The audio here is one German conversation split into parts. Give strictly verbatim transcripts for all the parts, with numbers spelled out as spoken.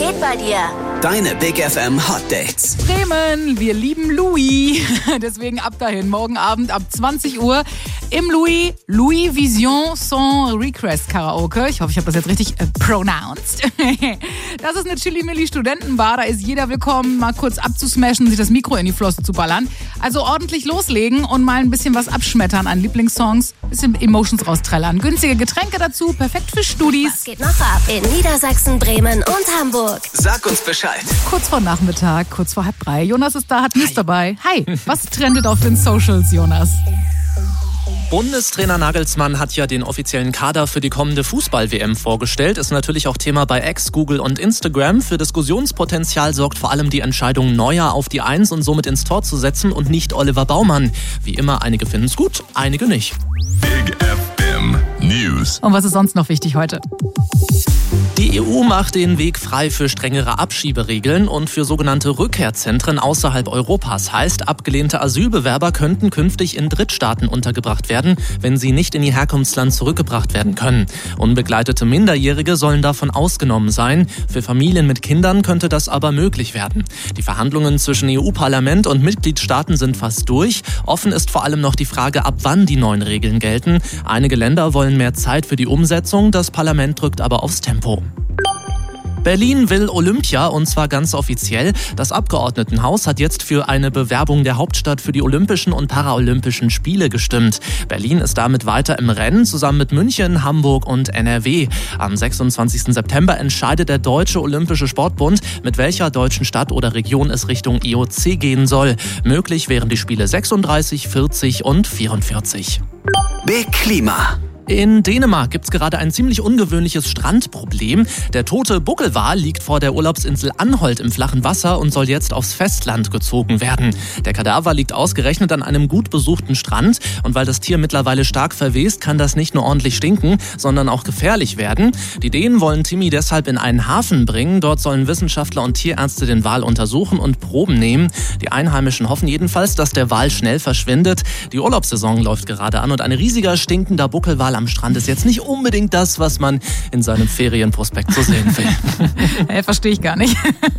geht bei dir? Deine Big F M Hot Dates. Bremen, wir lieben Louis. Deswegen ab dahin, morgen Abend ab zwanzig Uhr im Louis, Louis Vision Song Request Karaoke. Ich hoffe, ich habe das jetzt richtig äh, pronounced. Das ist eine Chili-Milli-Studentenbar, da ist jeder willkommen, mal kurz abzusmashen, sich das Mikro in die Flosse zu ballern. Also ordentlich loslegen und mal ein bisschen was abschmettern an Lieblingssongs, bisschen Emotions rausträllern. Günstige Getränke dazu, perfekt für Studis. Was geht noch ab in Niedersachsen, Bremen und Hamburg? Sag uns Bescheid. Kurz vor Nachmittag, kurz vor halb drei. Jonas ist da, hat News dabei. Hi, was trendet auf den Socials, Jonas? Bundestrainer Nagelsmann hat ja den offiziellen Kader für die kommende Fußball-W M vorgestellt. Ist natürlich auch Thema bei X, Google und Instagram. Für Diskussionspotenzial sorgt vor allem die Entscheidung, Neuer auf die Eins und somit ins Tor zu setzen und nicht Oliver Baumann. Wie immer, einige finden es gut, einige nicht. Big F M News. Und was ist sonst noch wichtig heute? Die E U macht den Weg frei für strengere Abschieberegeln und für sogenannte Rückkehrzentren außerhalb Europas. Heißt, abgelehnte Asylbewerber könnten künftig in Drittstaaten untergebracht werden, wenn sie nicht in ihr Herkunftsland zurückgebracht werden können. Unbegleitete Minderjährige sollen davon ausgenommen sein. Für Familien mit Kindern könnte das aber möglich werden. Die Verhandlungen zwischen E U-Parlament und Mitgliedstaaten sind fast durch. Offen ist vor allem noch die Frage, ab wann die neuen Regeln gelten. Einige Länder wollen mehr Zeit für die Umsetzung, das Parlament drückt aber aufs Tempo. Berlin will Olympia und zwar ganz offiziell. Das Abgeordnetenhaus hat jetzt für eine Bewerbung der Hauptstadt für die Olympischen und Paralympischen Spiele gestimmt. Berlin ist damit weiter im Rennen, zusammen mit München, Hamburg und N R W. Am sechsundzwanzigsten September entscheidet der Deutsche Olympische Sportbund, mit welcher deutschen Stadt oder Region es Richtung E O C gehen soll. Möglich wären die Spiele sechsunddreißig, vierzig und vierundvierzig. Big Klima. In Dänemark gibt's gerade ein ziemlich ungewöhnliches Strandproblem. Der tote Buckelwal liegt vor der Urlaubsinsel Anholt im flachen Wasser und soll jetzt aufs Festland gezogen werden. Der Kadaver liegt ausgerechnet an einem gut besuchten Strand und weil das Tier mittlerweile stark verwest, kann das nicht nur ordentlich stinken, sondern auch gefährlich werden. Die Dänen wollen Timmy deshalb in einen Hafen bringen. Dort sollen Wissenschaftler und Tierärzte den Wal untersuchen und Proben nehmen. Die Einheimischen hoffen jedenfalls, dass der Wal schnell verschwindet. Die Urlaubssaison läuft gerade an und ein riesiger stinkender Buckelwal am Strand ist jetzt nicht unbedingt das, was man in seinem Ferienprospekt zu sehen will. Hey, verstehe ich gar nicht.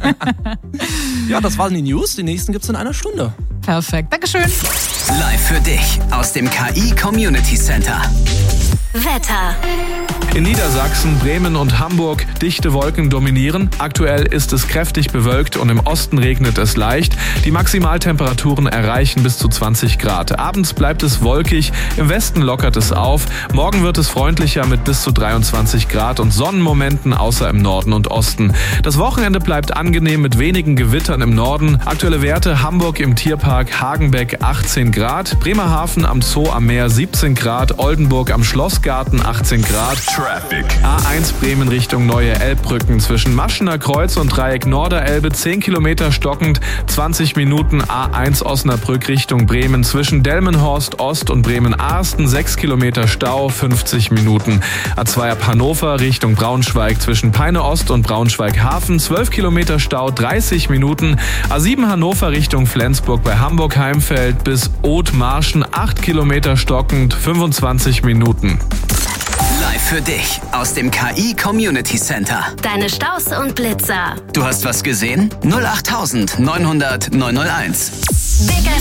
Ja, das waren die News. Die nächsten gibt's in einer Stunde. Perfekt, Dankeschön. Live für dich aus dem K I Community Center. Wetter. In Niedersachsen, Bremen und Hamburg dichte Wolken dominieren. Aktuell ist es kräftig bewölkt und im Osten regnet es leicht. Die Maximaltemperaturen erreichen bis zu zwanzig Grad. Abends bleibt es wolkig, im Westen lockert es auf. Morgen wird es freundlicher mit bis zu dreiundzwanzig Grad und Sonnenmomenten außer im Norden und Osten. Das Wochenende bleibt angenehm mit wenigen Gewittern im Norden. Aktuelle Werte: Hamburg im Tierpark Hagenbeck achtzehn Grad, Bremerhaven am Zoo am Meer siebzehn Grad, Oldenburg am Schlossgarten achtzehn Grad. Traffic. A eins Bremen Richtung Neue Elbbrücken zwischen Maschener Kreuz und Dreieck Norderelbe zehn Kilometer stockend, zwanzig Minuten. A eins Osnabrück Richtung Bremen zwischen Delmenhorst Ost und Bremen-Arsten sechs Kilometer Stau, fünfzig Minuten. A zwei ab Hannover Richtung Braunschweig zwischen Peine Ost und Braunschweig Hafen zwölf Kilometer Stau, dreißig Minuten. A sieben Hannover Richtung Flensburg bei Hamburg-Heimfeld bis Othmarschen acht Kilometer stockend, fünfundzwanzig Minuten. Live für dich aus dem K I Community Center. Deine Staus und Blitzer. Du hast was gesehen? null acht neunhundert neunhunderteins. Big